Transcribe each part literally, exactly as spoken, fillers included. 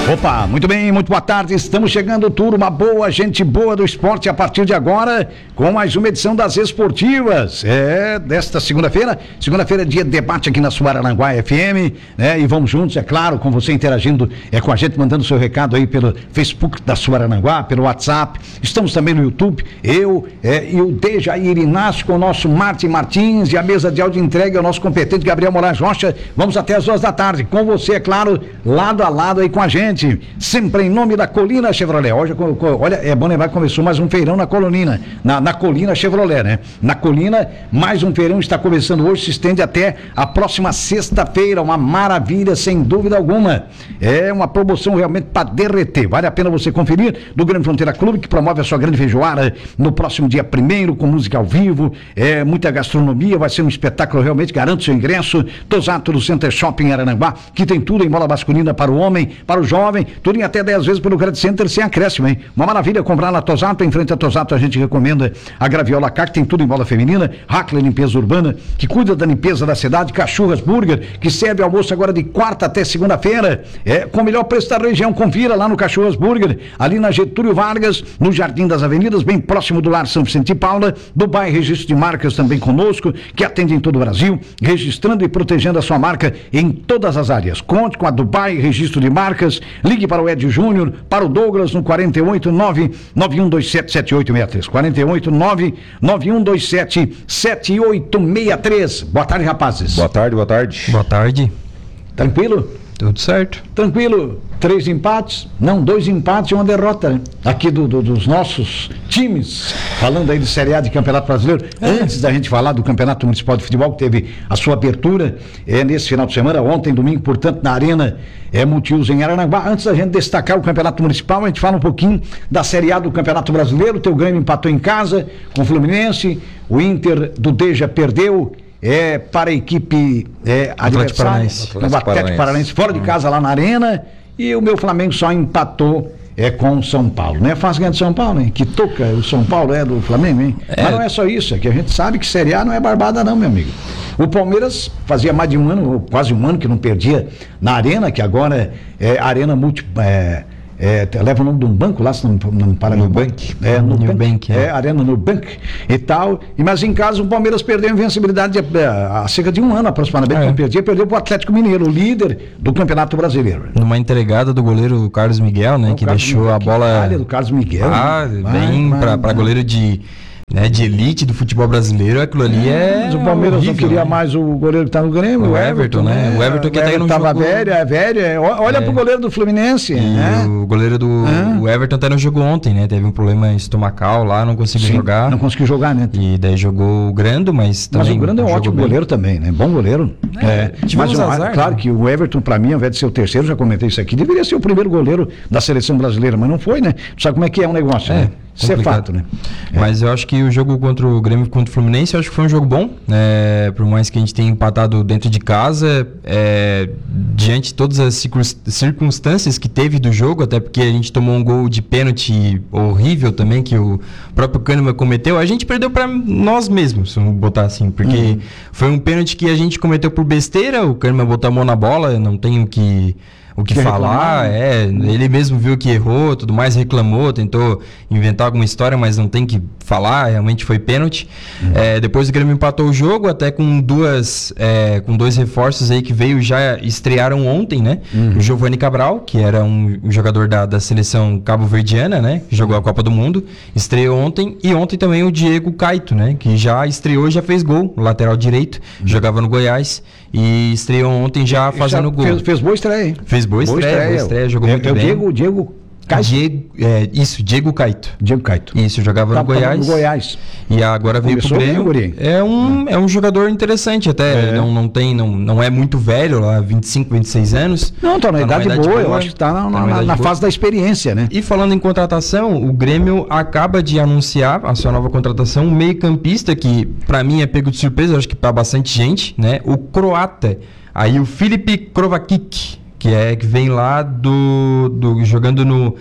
Opa, muito bem, muito boa tarde, estamos chegando, turma boa, gente boa do esporte a partir de agora, com mais uma edição das Esportivas, é, desta segunda-feira, segunda-feira é dia de debate aqui na Suarananguá F M, né, e vamos juntos, é claro, com você interagindo, é com a gente, mandando seu recado aí pelo Facebook da Suarananguá, pelo WhatsApp, estamos também no YouTube, eu é, e o Dejair Inácio com o nosso Martin Martins e a mesa de áudio entregue ao nosso competente Gabriel Moraes Rocha, vamos até as duas da tarde, com você, é claro, lado a lado aí com a gente, sempre em nome da Colina Chevrolet. Hoje, olha, é bom lembrar que começou mais um feirão na Colina, na, na Colina Chevrolet, né? Na Colina, mais um feirão está começando hoje, se estende até a próxima sexta-feira, uma maravilha, sem dúvida alguma. É uma promoção realmente para derreter. Vale a pena você conferir do Grande Fronteira Clube, que promove a sua grande feijoada no próximo dia primeiro, com música ao vivo, é, muita gastronomia, vai ser um espetáculo realmente, garanto seu ingresso. Tosato do Center Shopping Arananguá, que tem tudo em bola masculina para o homem, para o jovem, tudo em até dez vezes pelo Credit Center sem acréscimo, hein? Uma maravilha comprar na Tosato, em frente a Tosato a gente recomenda a Graviola Car, que tem tudo em bola feminina, Hackler Limpeza Urbana, que cuida da limpeza da cidade, Cachorras Burger, que serve almoço agora de quarta até segunda-feira, é, com o melhor preço da região, confira lá no Cachorras Burger, ali na Getúlio Vargas, no Jardim das Avenidas, bem próximo do Lar São Vicente e Paula, Dubai Registro de Marcas também conosco, que atende em todo o Brasil, registrando e protegendo a sua marca em todas as áreas. Conte com a Dubai Registro de Marcas. Ligue para o Ed Júnior, para o Douglas no quarenta e oito, nove nove um dois sete, sete oito seis três. quarenta e oito, nove nove um dois sete, sete oito seis três. Boa tarde, rapazes. Boa tarde, boa tarde. Boa tarde. Tranquilo? Tudo certo. Tranquilo. Três empates? Não, dois empates e uma derrota, né? Aqui do, do, dos nossos times, falando aí de Série A de Campeonato Brasileiro, é. Antes da gente falar do Campeonato Municipal de Futebol, que teve a sua abertura é, nesse final de semana, ontem, domingo, portanto, na Arena é, Multiuso em Arananguá. Antes da gente destacar o Campeonato Municipal, a gente fala um pouquinho da Série A do Campeonato Brasileiro. O teu Grêmio empatou em casa com o Fluminense, o Inter do Deja perdeu é, para a equipe é, adversária, o Atlético Paranaense, fora de casa lá na Arena, e o meu Flamengo só empatou é, com o São Paulo, não é fácil ganhar de São Paulo, hein? Que toca o São Paulo é do Flamengo, hein? É. Mas não é só isso, é que a gente sabe que Série A não é barbada não, meu amigo. O Palmeiras fazia mais de um ano, quase um ano que não perdia na Arena, que agora é Arena Multi... É, É, leva o nome de um banco lá, se não, não para no Nubank. É, no Nubank, Bank, é. é, Arena Nubank e tal. E, mas em casa o Palmeiras perdeu a invencibilidade há, há cerca de um ano aproximadamente. É. Não perdia, perdeu para o Atlético Mineiro, o líder do Campeonato Brasileiro. Numa entregada do goleiro Carlos Miguel, né? Não, que deixou Miguel, a bola. Área do Carlos Miguel. Ah, né? Bem para goleiro de. Né, de elite do futebol brasileiro, aquilo ali é. é mas o Palmeiras horrível, não queria, né? Mais o goleiro que tá no Grêmio, o, o Everton, Everton, né? O Everton que até no jogo. velho, é velho. É, olha é. pro goleiro do Fluminense. E né? O goleiro do. É. O Everton até no jogo ontem, né? Teve um problema estomacal lá, não conseguiu Sim, jogar. Não conseguiu jogar, né? E daí jogou o Grando, mas também. Mas o Grando é um ótimo bem. goleiro também, né? Bom goleiro. É. é. Mas azar, claro né? que o Everton, pra mim, ao invés de ser o terceiro, já comentei isso aqui, deveria ser o primeiro goleiro da seleção brasileira, mas não foi, né? Sabe como é que é um negócio, é. né? Isso é fato, né? É. Mas eu acho que o jogo contra o Grêmio contra o Fluminense, eu acho que foi um jogo bom, né? Por mais que a gente tenha empatado dentro de casa, é, diante de todas as circunstâncias que teve do jogo, até porque a gente tomou um gol de pênalti horrível também, que o próprio Kahneman cometeu, a gente perdeu para nós mesmos, vamos botar assim, porque uhum. foi um pênalti que a gente cometeu por besteira, o Kahneman botou a mão na bola, não tenho que... O que, que falar, é, ele mesmo viu que errou, tudo mais, reclamou, tentou inventar alguma história, mas não tem que falar, realmente foi pênalti. Uhum. É, depois o Grêmio empatou o jogo, até com duas, é, com dois reforços aí que veio, já estrearam ontem, né? Uhum. O Giovanni Cabral, que era um, um jogador da, da seleção cabo-verdiana, né? Que jogou a Copa do Mundo, estreou ontem, e ontem também o Diego Caito, né? Que já estreou, já fez gol, lateral direito, uhum. jogava no Goiás, e estreou ontem já fazendo já gol. Fez, fez boa estreia, hein? Fez boa, boa estreia, boa estreia, jogou é, muito é bem. O Diego, Diego Caito. Diego, é, isso, Diego Caito. Diego Caito. Isso, jogava tá, no Goiás. No Goiás. E agora veio pro Grêmio. Bem, é um, é um jogador interessante até, é. não, não tem, não, não é muito velho, lá, vinte e cinco, vinte e seis anos. Não, tá na tá idade, idade boa, boa, eu acho que tá na, tá na, na fase da experiência, né? E falando em contratação, o Grêmio acaba de anunciar a sua nova contratação, um meio-campista que, pra mim, é pego de surpresa, acho que pra bastante gente, né? O croata, aí o Filip Kovacic, que é que vem lá do, do jogando no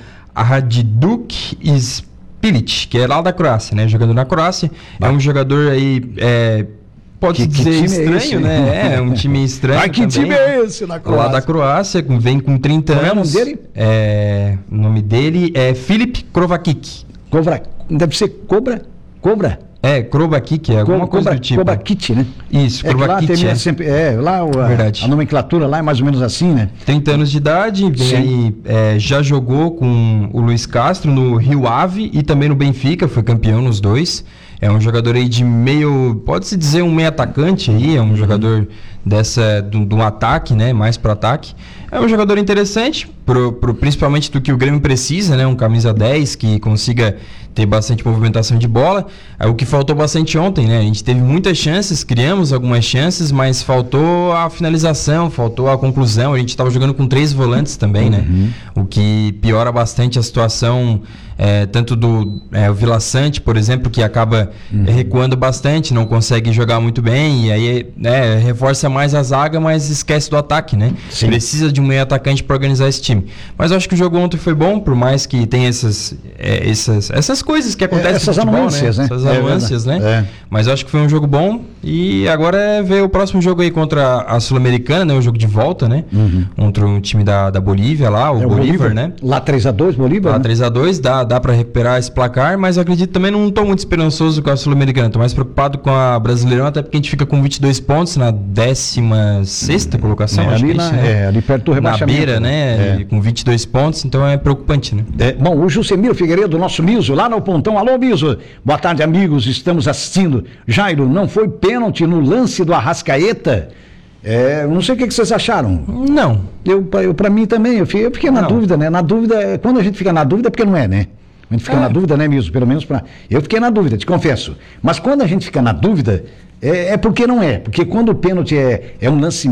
Hajduk Split, que é lá da Croácia, né? Jogando na Croácia, ah. é um jogador aí é, pode Que- que dizer time é estranho, esse? né? É um time estranho. Ai, que também. time é esse na Croácia? Lá da Croácia, com- vem com trinta Qual é o anos. nome dele? É, o nome dele é Filip Kovacic. Cobra, deve ser Cobra? Cobra? É, Kovacic, é alguma Co- coisa Cobra, do tipo. Cobra Kit, né? Isso, É que lá Kovacic. termina É. sempre. É, lá o- a, Verdade. a nomenclatura lá é mais ou menos assim, né? trinta anos de idade, vem Sim. aí, é, já jogou com o Luiz Castro no Rio Ave e também no Benfica, foi campeão nos dois. É um jogador aí de meio, pode-se dizer um meio atacante aí, é um jogador dessa, do, do ataque, né, mais pro ataque. É um jogador interessante, pro, pro, principalmente do que o Grêmio precisa, né, um camisa dez que consiga ter bastante movimentação de bola. É o que faltou bastante ontem, né, a gente teve muitas chances, criamos algumas chances, mas faltou a finalização, faltou a conclusão. A gente estava jogando com três volantes também, né, o que piora bastante a situação, é, tanto do é, o Vila Sante, por exemplo, que acaba é, recuando bastante, não consegue jogar muito bem, e aí né, reforça mais a zaga, mas esquece do ataque, né? Sim. Precisa de um meio atacante para organizar esse time. Mas eu acho que o jogo ontem foi bom, por mais que tenha essas, é, essas, essas coisas que acontecem essas no futebol, anuâncias, né? Essas É anuâncias, né? verdade. É. Mas eu acho que foi um jogo bom, e agora é ver o próximo jogo aí contra a Sul-Americana, né? O jogo de volta, né? Contra um time da, da Bolívia lá, o É Bolívar, né? Lá três a dois, Bolívar? Lá né? três a dois, dá, dá para recuperar esse placar, mas eu acredito também não estou muito esperançoso com a Sul-Americana. Estou mais preocupado com a Brasileirão, até porque a gente fica com vinte e dois pontos na décima sexta colocação, É, acho ali, que é na, isso, né? é, ali perto do Na rebaixamento. beira, né? É. Com vinte e dois pontos, então é preocupante, né? É, bom, o Jusemiro Figueiredo, nosso Miso, lá no Pontão. Alô, Miso. Boa tarde, amigos. Estamos assistindo. Jairo, não foi pênalti no lance do Arrascaeta? É, eu não sei o que, que vocês acharam. Não. Eu, pra- eu, pra mim também, eu fiquei, eu fiquei na Não. dúvida, né? Na dúvida, quando a gente fica na dúvida é porque não é, né? A gente fica É. na dúvida, né, Miso? Pelo menos pra. Eu fiquei na dúvida, te confesso. Mas quando a gente fica na dúvida, é, é porque não é. Porque quando o pênalti é, é um lance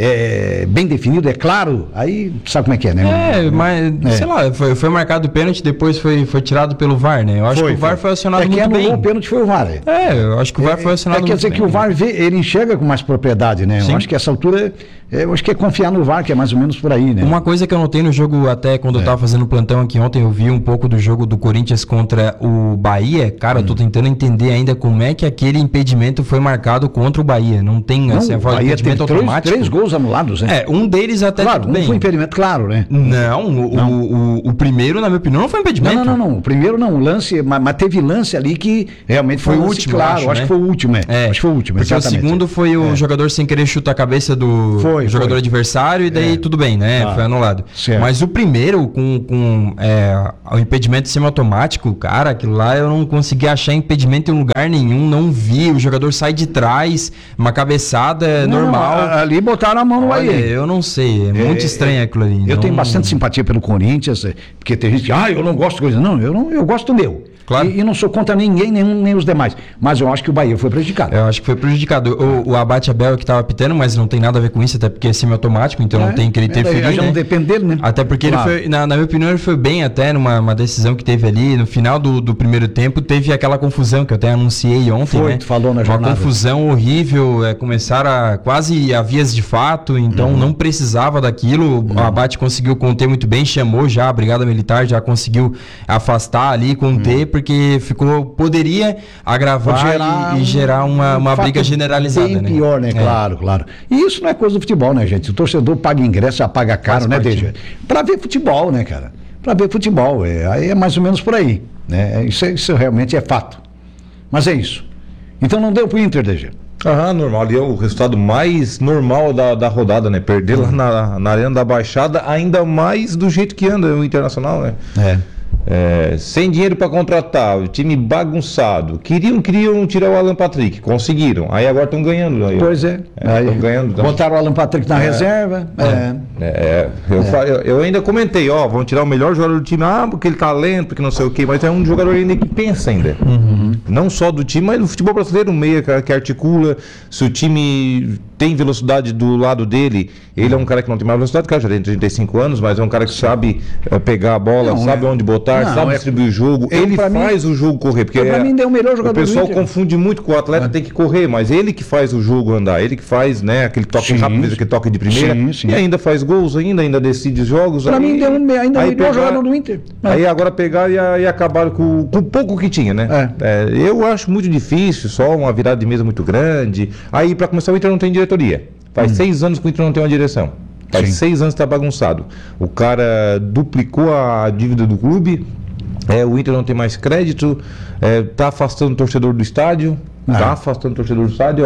é, bem definido, é claro, aí sabe como é que é, né? É, mas, É. sei lá, foi, foi marcado o pênalti, depois foi, foi tirado pelo V A R, né? Eu acho que o V A R foi acionado é que muito anulou bem. o pênalti foi o V A R. É, eu acho que o V A R foi acionado É, quer muito dizer bem. que o V A R vê, ele enxerga com mais propriedade, né? Sim. Eu acho que essa altura, é, eu acho que é confiar no V A R, que é mais ou menos por aí, né? Uma coisa que eu notei no jogo, até quando É. eu tava fazendo plantão aqui ontem, eu vi um pouco do jogo do Corinthians contra o Bahia. Cara, eu tô tentando entender ainda como é que aquele impedimento foi marcado contra o Bahia. Não tem, Não, assim, a o forma de Bahia teve impedimento três, automático. três gols anulados, né? É, um deles até claro, tudo um bem. foi impedimento, claro, né? Não, o, Não. O, o, o primeiro, na minha opinião, não foi Não, impedimento. não, não, não. O primeiro não, o lance, mas, mas teve lance ali que realmente foi, Foi um o lance último, claro. acho, acho né? que foi o último, é. É, Acho que foi o último, porque exatamente. o segundo foi o É. jogador sem querer chutar a cabeça do Foi, jogador foi. adversário e daí É. tudo bem, né? Ah, foi anulado. certo. Mas o primeiro, com, com é, o impedimento semiautomático, cara, aquilo lá eu não consegui achar impedimento em lugar nenhum, não vi. O jogador sai de trás, uma cabeçada Não, normal. não, ali botaram a mão no Olha, Bahia. eu não sei, é muito É, estranho aquilo ali. Eu não- tenho bastante simpatia pelo Corinthians, é, porque tem gente que, ah, eu não gosto de coisa. Não, eu, não, eu gosto do meu. Claro. E, e não sou contra ninguém, nenhum, nem os demais. Mas eu acho que o Bahia foi prejudicado. Eu acho que foi prejudicado. O, o Abate Abel que estava apitando, mas não tem nada a ver com isso, até porque é semiautomático, então não tem que ele interferir, É, já né? não depende dele, né? Até porque Claro. ele foi, na, na minha opinião, ele foi bem até numa uma decisão que teve ali. No final do, do primeiro tempo, teve aquela confusão que eu até anunciei ontem, Foi, né? tu falou na Uma jornada. confusão horrível, é, começaram a quase a vias de fato, então Uhum. não precisava daquilo. O Abate conseguiu conter muito bem, chamou já a Brigada Militar, já conseguiu afastar ali, conter, porque ficou, poderia agravar Uhum. Pode e, e gerar uma, um uma fato briga generalizada, bem né? pior, né? É. Claro, claro. E isso não é coisa do futebol, né, gente? O torcedor paga ingresso, já paga caro, Faz né, parte, Deja? né? Pra ver futebol, né, cara? Pra ver futebol. É, aí é mais ou menos por aí. Né? Isso, é- isso realmente é fato. Mas é isso. Então não deu pro Inter, Deja. Ah, normal. Ali é o resultado mais normal da, da rodada, né? Perder lá na, na Arena da Baixada, ainda mais do jeito que anda o Internacional, né? É. É, sem dinheiro para contratar, o time bagunçado. Queriam, queriam tirar o Alan Patrick, conseguiram. Aí agora estão ganhando. Aí, Pois é. É, Aí, tão ganhando, tão- botaram o Alan Patrick na reserva. É. É, eu, fa- eu- eu ainda comentei, ó, vão tirar o melhor jogador do time, ah, porque ele tá lento, porque não sei o quê, mas é um jogador ainda que pensa ainda. Não só do time, mas do futebol brasileiro, um meia que, que articula, se o time tem velocidade do lado dele. Ele é um cara que não tem mais velocidade, cara, já tem trinta e cinco anos, mas é um cara que sabe é, pegar a bola, Não, sabe é... onde botar, não, sabe é... distribuir o jogo. Eu, ele faz mim... o jogo correr, porque para é... mim é o melhor jogador o pessoal do Inter. confunde muito com o atleta, é. tem que correr, mas ele que faz o jogo andar, ele que faz, né, aquele toque sim, rápido, aquele toque de primeira, sim, sim. e ainda faz gols ainda, ainda decide os jogos. Para mim, deu um, ainda é o melhor jogador do Inter. Aí agora pegaram e, e acabaram com, com o pouco que tinha, né? É. É, eu acho muito difícil, só uma virada de mesa muito grande. Aí, para começar, o Inter não tem diretoria. Faz hum. seis anos que o Inter não tem uma direção. Faz Sim. seis anos que está bagunçado. O cara duplicou a dívida do clube, é, o Inter não tem mais crédito, está é, afastando o torcedor do estádio. Está ah. afastando o torcedor do estádio.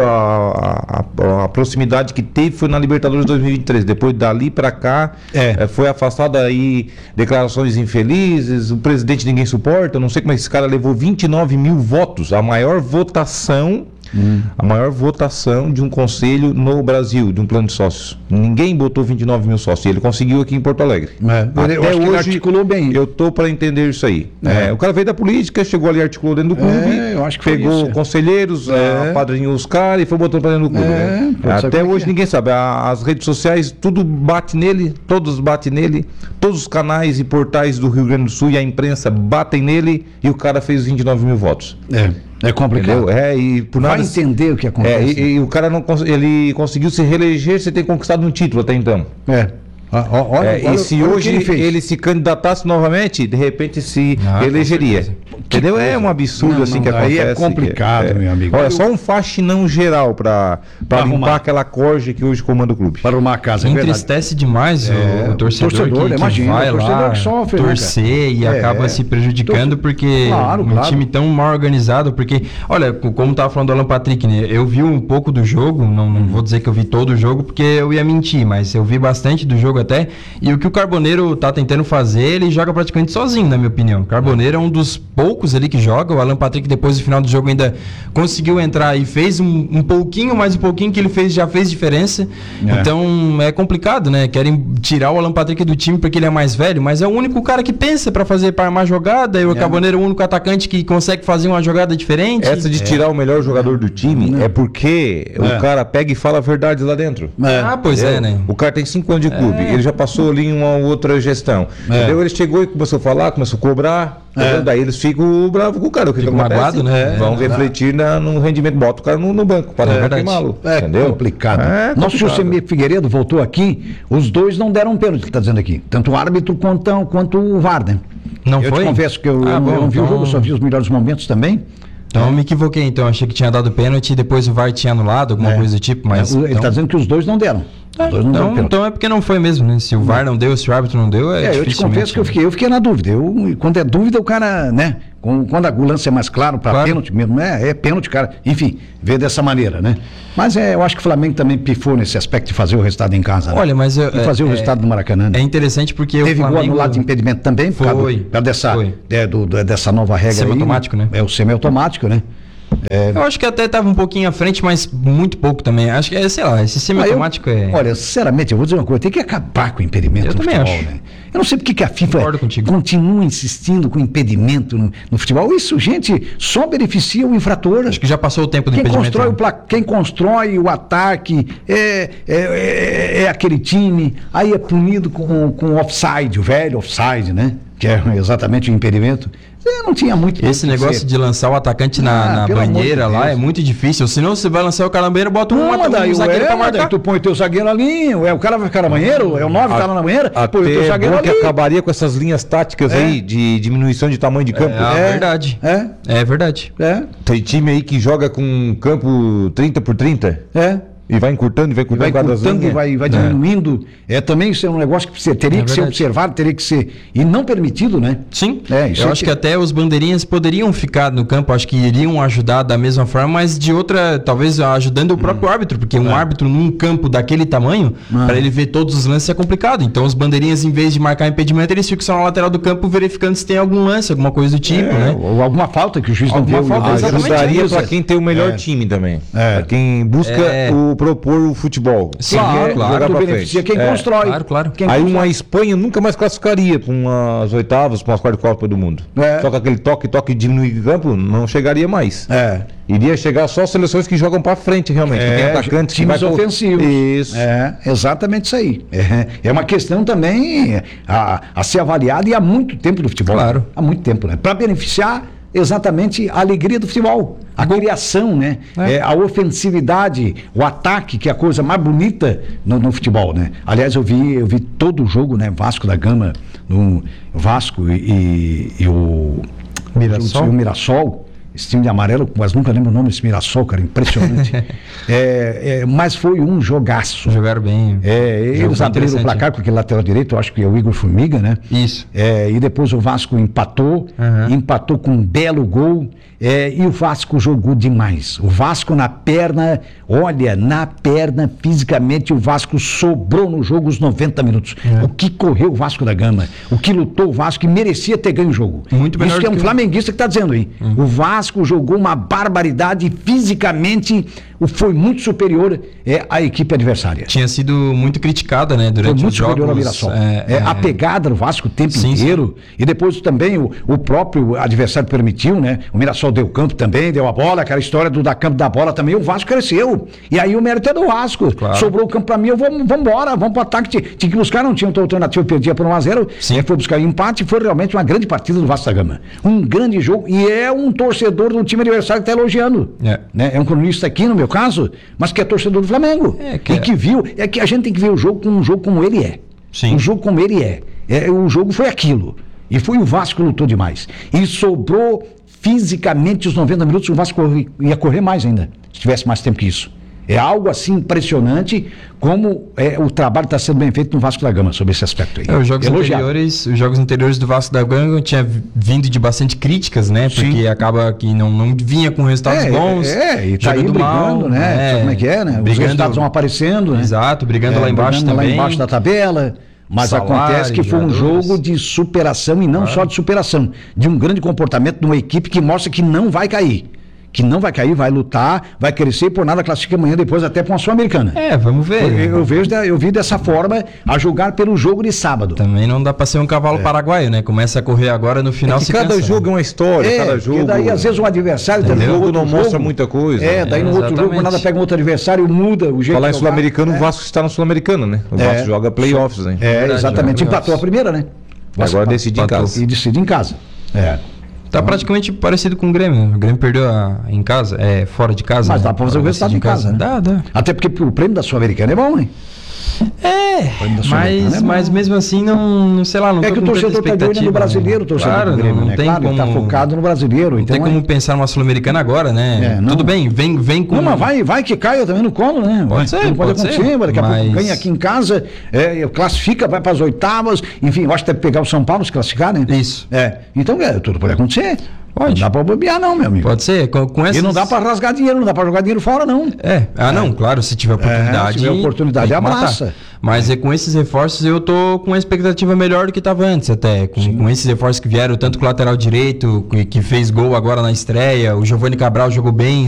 A, a, a proximidade que teve foi na Libertadores dois mil e vinte e três. Depois dali para cá, é. É, foi afastado aí declarações infelizes. O presidente ninguém suporta. Não sei como esse cara levou vinte e nove mil votos, a maior votação. Hum. A maior votação de um conselho no Brasil, de um plano de sócios. Ninguém botou vinte e nove mil sócios. Ele conseguiu aqui em Porto Alegre. É. Até eu acho hoje, que ele articulou bem. Eu tô para entender isso aí. É. É, o cara veio da política, chegou ali, articulou dentro do clube, é, eu acho que pegou isso. conselheiros, é. apadrinhou os caras e foi botando para dentro do clube. É, né? Até hoje é. ninguém sabe. As redes sociais, tudo bate nele, todos batem nele, todos os canais e portais do Rio Grande do Sul e a imprensa batem nele e o cara fez vinte e nove mil votos. É. É complicado. Entendeu? É, e por Vai nada, entender o que acontece. É, e, e o cara não ele conseguiu se reeleger sem ter conquistado um título até então. É. Olha, é olha, e se olha hoje ele, ele se candidatasse novamente, de repente se ah, elegeria. Entendeu? Coisa. É um absurdo não, assim não, que acontece. Aí é complicado, que, é, meu amigo. Olha, só um faxinão geral para limpar aquela corja que hoje comanda o clube. Para arrumar a casa. Entristece é demais é, o, o torcedor, torcedor que, imagina, que vai o torcedor lá que sofre, torcer né, e é, acaba se prejudicando porque claro, um claro. time tão mal organizado. Porque, olha, como estava falando do Alan Patrick, né, eu vi um pouco do jogo, não, não vou dizer que eu vi todo o jogo porque eu ia mentir, mas eu vi bastante do jogo até. E o que o Carboneiro tá tentando fazer, ele joga praticamente sozinho, na minha opinião. O Carboneiro é um dos poucos ali que joga. O Alan Patrick, depois do final do jogo, ainda conseguiu entrar e fez um, um pouquinho, mas um pouquinho que ele fez já fez diferença. É. Então é complicado, né? Querem tirar o Alan Patrick do time porque ele é mais velho, mas é o único cara que pensa para fazer para armar jogada. E o é. Carboneiro é o único atacante que consegue fazer uma jogada diferente. Essa de tirar é. o melhor jogador do time é, é porque é. o cara pega e fala a verdade lá dentro. É. Ah, pois entendeu? é, né? O cara tem cinco anos de clube, ele já passou ali em uma outra gestão. Entendeu? Ele chegou e começou a falar, começou a cobrar. É. Daí eles ficam bravos com o cara. O que Fico que magoado, né? Vão é, refletir na, no rendimento. Bota o cara no, no banco para é, não queimá-lo. É entendeu? complicado. É Nosso José Figueiredo voltou aqui. Os dois não deram um pênalti, está dizendo aqui. Tanto o árbitro quanto, quanto o V A R, né? Não eu foi? te confesso que eu, ah, eu, bom, eu não vi então... o jogo, eu só vi os melhores momentos também. Então é. eu me equivoquei, então. Achei que tinha dado pênalti e depois o V A R tinha anulado, alguma é. coisa do tipo. Mas, é, ele está então... dizendo que os dois não deram. É, não então, então é porque não foi mesmo, né? Se o V A R não deu, se o árbitro não deu, é, é eu te confesso que eu fiquei, eu fiquei na dúvida. Eu, quando é dúvida, o cara, né? Quando a lance é mais claro para claro. pênalti mesmo, é, é pênalti, cara. Enfim, vê dessa maneira, né? Mas é, eu acho que o Flamengo também pifou nesse aspecto de fazer o resultado em casa. Né? Olha, mas eu, e fazer é, o resultado no Maracanã. Né? É interessante porque teve o Flamengo... gol anulado de impedimento também, por causa, foi, por causa dessa, foi. É, do, dessa nova regra. Semi-automático, aí, né? É o semi-automático, né? É... Eu acho que até estava um pouquinho à frente, mas muito pouco também. Acho que é, sei lá, esse semi-automático ah, eu, é. Olha, sinceramente, eu vou dizer uma coisa: tem que acabar com o impedimento eu no também futebol, acho. né? Eu não sei porque que a FIFA continua insistindo com impedimento no, no futebol. Isso, gente, só beneficia o infrator. Acho que já passou o tempo do quem impedimento. Constrói né? o pla... Quem constrói o ataque é, é, é, é aquele time, aí é punido com, com offside, o velho offside, né? Que é exatamente o impedimento. Não tinha muito. Esse negócio de lançar o atacante na, ah, na banheira de lá é muito difícil. Senão você vai lançar o cara na banheira, bota um, não, um, daí, um zagueiro é, pra marcar. Daí tu põe o teu zagueiro ali, é, o cara vai ficar na banheira, é o nove tá lá na banheira, põe o teu zagueiro bom ali. Que acabaria com essas linhas táticas é. aí de diminuição de tamanho de campo. É, é verdade. É. É verdade. É. Tem time aí que joga com campo trinta por trinta. É. E vai encurtando, e vai encurtando, e vai, encurtando e vai, vai diminuindo. É. é também isso é um negócio que teria é que verdade. ser observado, teria que ser. E não permitido, né? Sim. É, eu é acho que... que até os bandeirinhas poderiam ficar no campo, acho que iriam ajudar da mesma forma, mas de outra, talvez ajudando o próprio hum. árbitro, porque um é. árbitro num campo daquele tamanho, ah. para ele ver todos os lances é complicado. Então os bandeirinhas, em vez de marcar impedimento, eles ficam só na lateral do campo verificando se tem algum lance, alguma coisa do tipo, é, né? Ou alguma falta que o juiz não viu. Falta, ajudaria para quem tem o melhor é. time também. É. Para quem busca é. o propor o futebol. Sim, Quem quer claro, jogar tu pra beneficia frente. quem É. constrói. Claro, claro. Quem Aí constrói. uma Espanha nunca mais classificaria para umas oitavas, para umas quartas de Copa do Mundo. É. Só que aquele toque, toque de no campo não chegaria mais. É. Iria chegar só seleções que jogam para frente, realmente. que tem atacantes que times vai pro- ofensivos. Isso. É, exatamente isso aí. É, é uma questão também a, a ser avaliada e há muito tempo do futebol. Claro. Há muito tempo, né? Para beneficiar exatamente a alegria do futebol. A criação, né? É. É, a ofensividade, o ataque, que é a coisa mais bonita no, no futebol, né? Aliás, eu vi, eu vi todo o jogo, né? Vasco da Gama, no Vasco e, e o Mirassol? o Mirassol. Esse time de amarelo, mas nunca lembro o nome desse Mirassol, cara, impressionante. é, é, mas foi um jogaço. Jogaram bem. É, eles Jogo abriram o interessante, placar com aquele lateral direito, eu acho que é o Igor Formiga, né? Isso. É, e depois o Vasco empatou, Aham. empatou com um belo gol, é, e o Vasco jogou demais. O Vasco na perna, olha, na perna, fisicamente, o Vasco sobrou no jogo os noventa minutos. É. O que correu o Vasco da Gama, o que lutou o Vasco, que merecia ter ganho o jogo. Muito melhor Isso que é do um que o- flamenguista que está dizendo aí. O Vasco jogou uma barbaridade, fisicamente o- foi muito superior é, à equipe adversária. Tinha sido muito criticada, né, Foi durante muito os jogos. superior ao Mirassol. é, É, é, a pegada do Vasco o tempo Sim, inteiro. E depois também o, o próprio adversário permitiu, né? O Mirassol deu campo também, deu a bola, aquela história do dar campo da bola também. O Vasco cresceu. E aí o mérito é do Vasco. Claro. Sobrou o campo pra mim, eu vou vamos embora, vamos pro ataque. Tinha, tinha que buscar, não tinha outra alternativa, perdia por um a zero. Sim. É, foi buscar empate. Foi realmente uma grande partida do Vasco da Gama. Um grande jogo. E é um torcedor do time adversário que está elogiando. É. Né? É um cronista aqui, no meu caso, mas que é torcedor do Flamengo. É, que e é- que viu. É que a gente tem que ver o jogo como um jogo como ele é. Sim. Um jogo como ele é. é. O jogo foi aquilo. E foi o Vasco que lutou demais. E sobrou fisicamente os noventa minutos, o Vasco corre- ia correr mais ainda, se tivesse mais tempo que isso. É algo assim impressionante como é, o trabalho está sendo bem feito no Vasco da Gama sobre esse aspecto aí. É, os jogos Elogiado. anteriores, os jogos anteriores do Vasco da Gama tinha vi- vindo de bastante críticas, né? Porque Sim. acaba que não, não vinha com resultados É, bons. é, e tá aí jogando brigando, mal, né? Sabe como é que é, né? Os Brigando- resultados vão aparecendo, né? Exato, brigando É, lá embaixo brigando também. lá embaixo da tabela. Mas Salário, acontece que foi um jogadores. jogo de superação e não só de superação, de um grande comportamento de uma equipe que mostra que não vai cair. Que não vai cair, vai lutar, vai crescer e por nada classifica amanhã depois até para uma Sul-Americana. É, vamos ver. Eu, eu vejo, eu vi dessa forma a jogar pelo jogo de sábado. Também não dá pra ser um cavalo paraguaio, né? Começa a correr agora, no final É que se cada cansa, jogo é né? uma história, É, cada porque jogo. daí às vezes o adversário O também jogo não mostra muita coisa. É, daí no outro jogo, Exatamente. nada pega um outro adversário, muda o jeito Falar em de jogar. Sul-Americano, É. o Vasco está no Sul-Americano, né? O É. Vasco joga playoffs, né? É, Verdade, exatamente. joga Empatou a primeira, né? Agora decide em empatou. casa. E decide em casa. É. Tá praticamente parecido com o Grêmio. O Grêmio perdeu a- em casa, é fora de casa. Mas né? dá pra fazer o Agora resultado decide em casa, né? Dá, dá. Até porque o prêmio da Sul-Americana é bom, hein? É, Ainda sou mas, americano, é mas bom. mesmo assim, não, não sei lá, não É tô que o com tanta torcedor tá de olho no expectativa, brasileiro, né? o torcedor Claro, do Grêmio, não, não né? tem Claro, como, ele tá focado no brasileiro. não então tem é- como pensar numa Sul-Americana agora, né? É, não. Tudo bem, vem, vem com... Não, mas vai, vai que caia também no colo, né? Pode ser, Não pode, pode acontecer, ser, mas daqui a pouco mas- ganha aqui em casa, é, classifica, vai para as oitavas, enfim, eu acho que deve pegar o São Paulo se classificar, né? Isso. É, então é, tudo pode acontecer. Pode. Não dá para bobear não, meu amigo. Pode ser, com, com essas... E não dá para rasgar dinheiro, não dá para jogar dinheiro fora, não. É, ah não, claro, se tiver oportunidade... se tiver oportunidade, tem que matar. abraça. Mas é, com esses reforços eu tô com uma expectativa melhor do que estava antes até. Com, com esses reforços que vieram, tanto com o lateral direito, que, que fez gol agora na estreia, o Giovanni Cabral jogou bem,